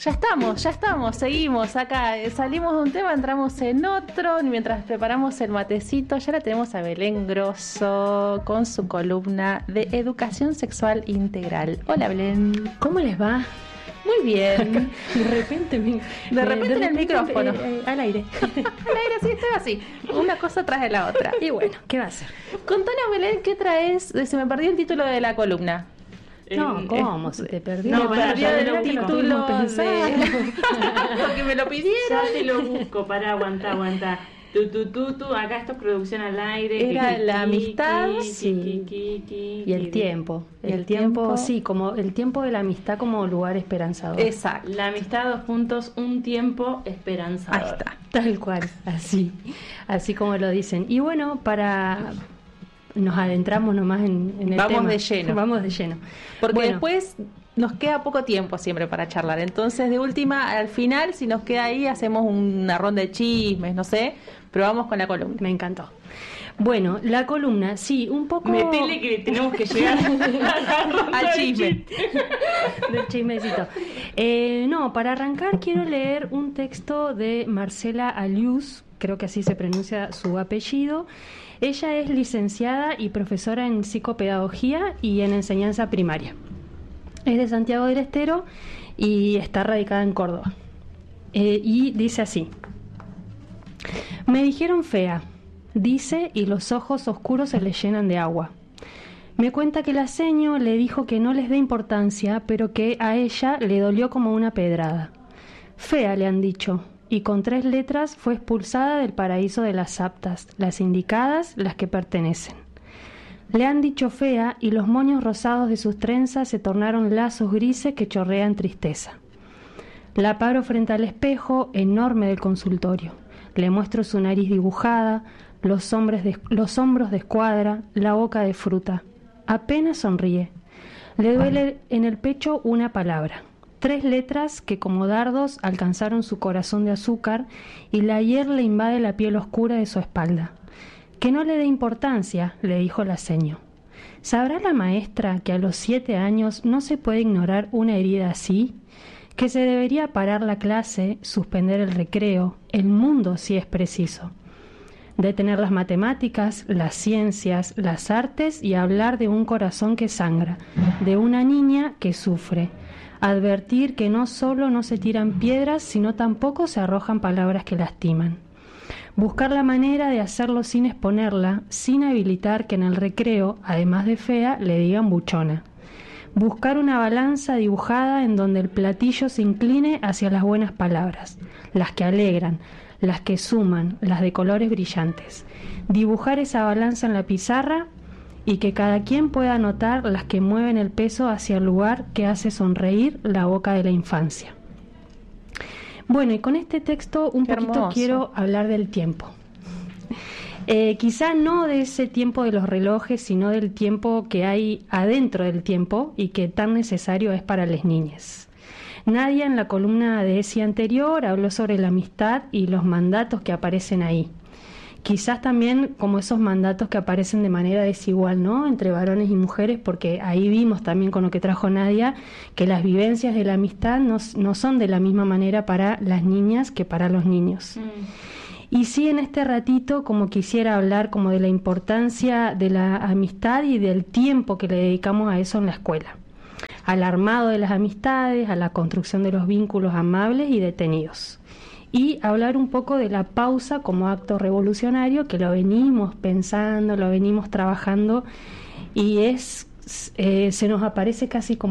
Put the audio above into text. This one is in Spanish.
Ya estamos, seguimos acá. Salimos de un tema, entramos en otro. Mientras preparamos el matecito, ya la tenemos a Belén Grosso con su columna de educación sexual integral. Hola, Belén. ¿Cómo les va? Muy bien. De repente en el micrófono. Al aire. Al aire, sí, estoy así. Una cosa tras de la otra. Y bueno, ¿qué va a hacer? Contanos, Belén, ¿qué traes? Se me perdió el título de la columna. No, ¿cómo? Se te perdió. No, me perdió el título porque me lo pidieron. Ya te lo busco, aguanta. Acá esto es producción al aire. Era la amistad, sí. Y el tiempo. El tiempo, sí, como el tiempo de la amistad como lugar esperanzador. Exacto. La amistad, 2 puntos, un tiempo esperanzador. Ahí está, tal cual, así como lo dicen. Y bueno, nos adentramos nomás en el tema. Vamos de lleno. Porque después nos queda poco tiempo siempre para charlar. Entonces, de última, al final, si nos queda ahí, hacemos una ronda de chismes, no sé. Pero vamos con la columna. Me encantó. Bueno, la columna, sí, un poco... Metele que tenemos que llegar al chisme. Del chismecito. No, para arrancar quiero leer un texto de Marcela Alius, creo que así se pronuncia su apellido. Ella es licenciada y profesora en psicopedagogía y en enseñanza primaria. Es de Santiago del Estero y está radicada en Córdoba. Y dice así: me dijeron fea, dice, y los ojos oscuros se le llenan de agua. Me cuenta que la seño le dijo que no les dé importancia, pero que a ella le dolió como una pedrada. Fea, le han dicho, y con 3 letras fue expulsada del paraíso de las aptas, las indicadas, las que pertenecen. Le han dicho fea y los moños rosados de sus trenzas se tornaron lazos grises que chorrean tristeza. La paro frente al espejo enorme del consultorio. Le muestro su nariz dibujada, los hombros de escuadra, la boca de fruta. Apenas sonríe. Le duele en el pecho una palabra. 3 letras que como dardos alcanzaron su corazón de azúcar y la hiel le invade la piel oscura de su espalda. Que no le dé importancia, le dijo la seño. ¿Sabrá la maestra que a los 7 años no se puede ignorar una herida así? Que se debería parar la clase, suspender el recreo, el mundo si es preciso. Detener las matemáticas, las ciencias, las artes y hablar de un corazón que sangra, de una niña que sufre. Advertir que no solo no se tiran piedras, sino tampoco se arrojan palabras que lastiman. Buscar la manera de hacerlo sin exponerla, sin habilitar que en el recreo, además de fea, le digan buchona. Buscar una balanza dibujada en donde el platillo se incline hacia las buenas palabras, las que alegran, las que suman, las de colores brillantes. Dibujar esa balanza en la pizarra y que cada quien pueda notar las que mueven el peso hacia el lugar que hace sonreír la boca de la infancia. Bueno, y con este texto un poquito quiero hablar del tiempo. Quizá no de ese tiempo de los relojes, sino del tiempo que hay adentro del tiempo y que tan necesario es para las niñas. Nadia en la columna de ese anterior habló sobre la amistad y los mandatos que aparecen ahí. Quizás también como esos mandatos que aparecen de manera desigual, ¿no?, entre varones y mujeres, porque ahí vimos también con lo que trajo Nadia que las vivencias de la amistad no son de la misma manera para las niñas que para los niños. Y sí, en este ratito como quisiera hablar como de la importancia de la amistad y del tiempo que le dedicamos a eso en la escuela, al armado de las amistades, a la construcción de los vínculos amables y detenidos. Y hablar un poco de la pausa como acto revolucionario, que lo venimos pensando, lo venimos trabajando y se nos aparece casi como